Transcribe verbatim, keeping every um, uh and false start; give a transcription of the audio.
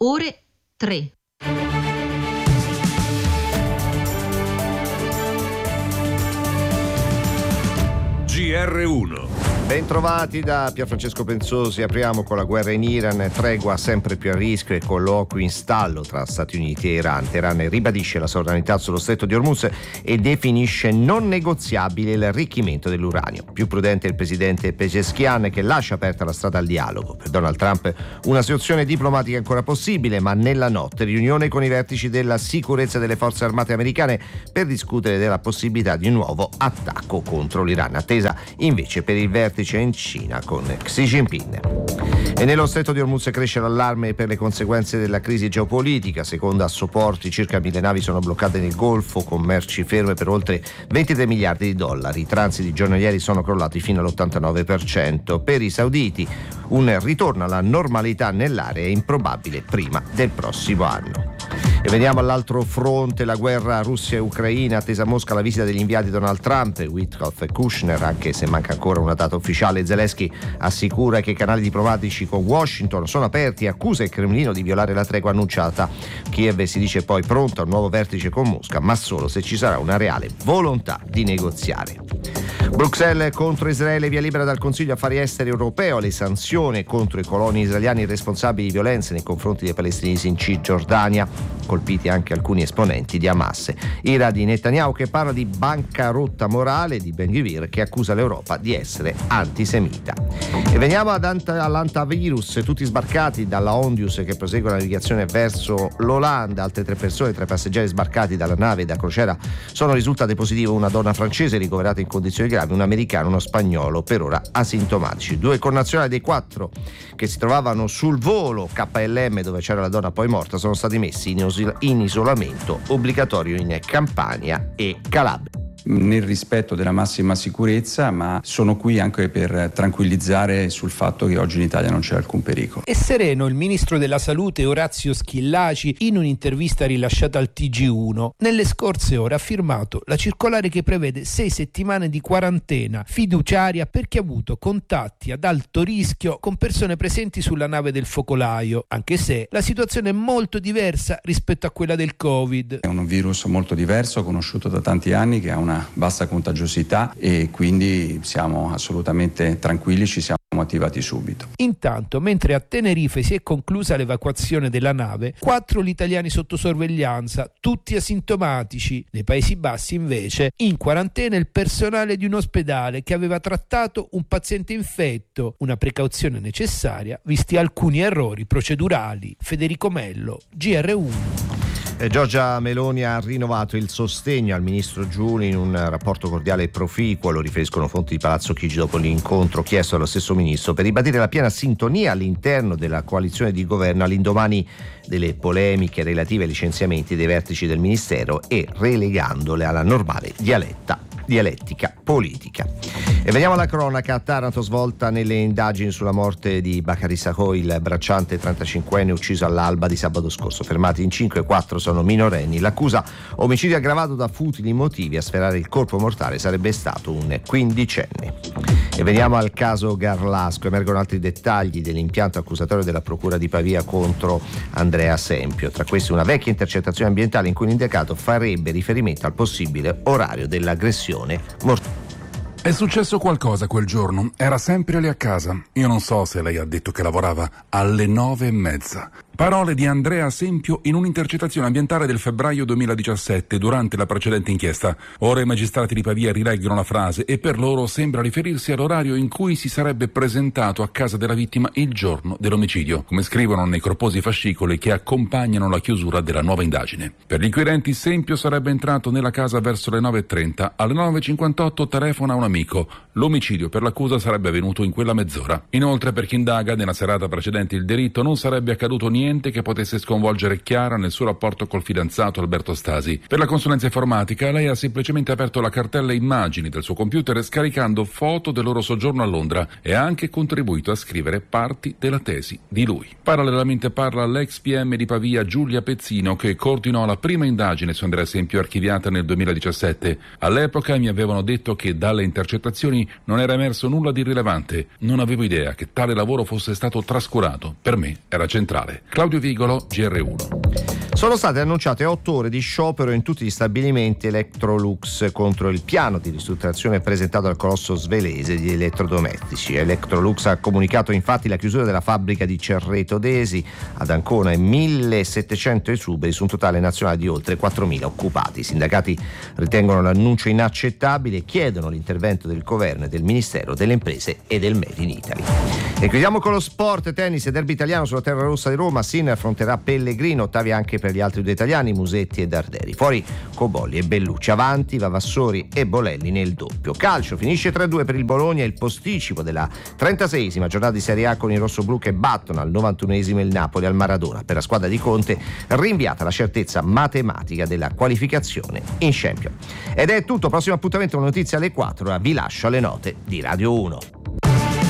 ore tre. G R uno. Bentrovati da Pierfrancesco Penzosi. Apriamo con la guerra in Iran, tregua sempre più a rischio e colloqui in stallo tra Stati Uniti e Iran. Teheran ribadisce la sovranità sullo stretto di Hormuz e definisce non negoziabile l'arricchimento dell'uranio. Più prudente il presidente Pezeshkian, che lascia aperta la strada al dialogo. Per Donald Trump una soluzione diplomatica è ancora possibile, ma nella notte riunione con i vertici della sicurezza delle forze armate americane per discutere della possibilità di un nuovo attacco contro l'Iran, attesa invece per il vertice in Cina con Xi Jinping. E nello stretto di Hormuz cresce l'allarme per le conseguenze della crisi geopolitica. Secondo Assoporti, circa mille navi sono bloccate nel Golfo con merci ferme per oltre ventitré miliardi di dollari. I transiti giornalieri sono crollati fino all'ottantanove per cento. Per i sauditi un ritorno alla normalità nell'area è improbabile prima del prossimo anno. E veniamo all'altro fronte, la guerra Russia e Ucraina. Attesa a Mosca la visita degli inviati Donald Trump, Witkoff e Kushner, anche se manca ancora una data ufficiale. Zelensky assicura che i canali diplomatici con Washington sono aperti e accusa il Cremlino di violare la tregua annunciata. Kiev si dice poi pronto a un nuovo vertice con Mosca, ma solo se ci sarà una reale volontà di negoziare. Bruxelles contro Israele, via libera dal Consiglio Affari Esteri europeo alle sanzioni contro i coloni israeliani responsabili di violenze nei confronti dei palestinesi in Cisgiordania, colpiti anche alcuni esponenti di Hamas. Ira di Netanyahu che parla di bancarotta morale, di Ben Gvir che accusa l'Europa di essere antisemita. E veniamo ad ant- all'antavirus, tutti sbarcati dalla Ondius che prosegue la navigazione verso l'Olanda. Altre tre persone tra i passeggeri sbarcati dalla nave da crociera sono risultate positive, una donna francese ricoverata in condizioni gravi, un americano, uno spagnolo, per ora asintomatici. Due connazionali dei quattro che si trovavano sul volo K L M dove c'era la donna poi morta sono stati messi in, os- in isolamento obbligatorio in Campania e Calabria. Nel rispetto della massima sicurezza, ma sono qui anche per tranquillizzare sul fatto che oggi in Italia non c'è alcun pericolo. È sereno il ministro della Salute Orazio Schillaci in un'intervista rilasciata al T G uno. Nelle scorse ore ha firmato la circolare che prevede sei settimane di quarantena fiduciaria per chi ha avuto contatti ad alto rischio con persone presenti sulla nave del focolaio, anche se la situazione è molto diversa rispetto a quella del Covid. È un virus molto diverso, conosciuto da tanti anni, che ha una bassa contagiosità e quindi siamo assolutamente tranquilli, ci siamo attivati subito. Intanto, mentre a Tenerife si è conclusa l'evacuazione della nave, quattro gli italiani sotto sorveglianza, tutti asintomatici. Nei Paesi Bassi invece in quarantena il personale di un ospedale che aveva trattato un paziente infetto, una precauzione necessaria visti alcuni errori procedurali. Federico Mello, G R uno. Giorgia Meloni ha rinnovato il sostegno al ministro Giuni in un rapporto cordiale e proficuo, lo riferiscono fonti di Palazzo Chigi dopo l'incontro chiesto dallo stesso ministro per ribadire la piena sintonia all'interno della coalizione di governo all'indomani delle polemiche relative ai licenziamenti dei vertici del ministero e relegandole alla normale dialetta dialettica politica. E veniamo alla cronaca. A Taranto svolta nelle indagini sulla morte di Bakary Sakho, il bracciante trentacinquenne ucciso all'alba di sabato scorso. Fermati in cinque, quattro sono minorenni. L'accusa: omicidio aggravato da futili motivi. A sferrare il corpo mortale sarebbe stato un quindicenne. E veniamo al caso Garlasco. Emergono altri dettagli dell'impianto accusatorio della procura di Pavia contro Andrea Sempio. Tra questi una vecchia intercettazione ambientale in cui l'indicato farebbe riferimento al possibile orario dell'aggressione mortale. È successo qualcosa quel giorno, era sempre lì a casa. Io non so se lei ha detto che lavorava alle nove e mezza. Parole di Andrea Sempio in un'intercettazione ambientale del febbraio duemiladiciassette durante la precedente inchiesta. Ora i magistrati di Pavia rileggono la frase e per loro sembra riferirsi all'orario in cui si sarebbe presentato a casa della vittima il giorno dell'omicidio, come scrivono nei corposi fascicoli che accompagnano la chiusura della nuova indagine. Per gli inquirenti Sempio sarebbe entrato nella casa verso le nove e trenta. Alle nove e cinquantotto telefona un amico. L'omicidio per l'accusa sarebbe avvenuto in quella mezz'ora. Inoltre, per chi indaga, nella serata precedente il delitto non sarebbe accaduto niente che potesse sconvolgere Chiara nel suo rapporto col fidanzato Alberto Stasi. Per la consulenza informatica lei ha semplicemente aperto la cartella immagini del suo computer scaricando foto del loro soggiorno a Londra e ha anche contribuito a scrivere parti della tesi di lui. Parallelamente parla l'ex P M di Pavia Giulia Pezzino, che coordinò la prima indagine su Andrea Sempio archiviata nel duemiladiciassette. All'epoca mi avevano detto che dalle intercettazioni non era emerso nulla di rilevante. Non avevo idea che tale lavoro fosse stato trascurato. Per me era centrale. Claudio Vigolo, G R uno. Sono state annunciate otto ore di sciopero in tutti gli stabilimenti Electrolux contro il piano di ristrutturazione presentato dal colosso svelese di elettrodomestici. Electrolux ha comunicato infatti la chiusura della fabbrica di Cerreto d'Esi ad Ancona e millesettecento esuberi su un totale nazionale di oltre quattromila occupati. I sindacati ritengono l'annuncio inaccettabile e chiedono l'intervento del governo e del Ministero delle Imprese e del Made in Italy. E chiudiamo con lo sport, tennis e derby italiano sulla terra rossa di Roma. Sinner affronterà Pellegrino, ottavi anche per gli altri due italiani, Musetti e Darderi. Fuori Cobolli e Bellucci, avanti Vavassori e Bolelli nel doppio. Calcio, finisce tre a due per il Bologna, il posticipo della trentaseiesima giornata di Serie A con i rossoblù che battono al novantunesimo il Napoli al Maradona. Per la squadra di Conte rinviata la certezza matematica della qualificazione in Champions. Ed è tutto, prossimo appuntamento con notizie alle quattro, ora vi lascio alle note di Radio uno.